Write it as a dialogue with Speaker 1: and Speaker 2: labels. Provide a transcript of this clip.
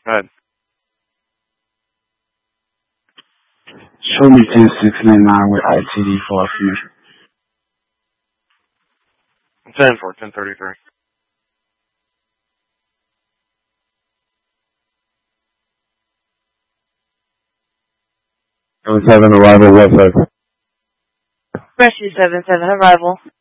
Speaker 1: Go ahead.
Speaker 2: Show me 10699 with ITD for a few.
Speaker 1: 10 for 1033.
Speaker 3: 7 arrival, West Side.
Speaker 4: Rescue 77, arrival.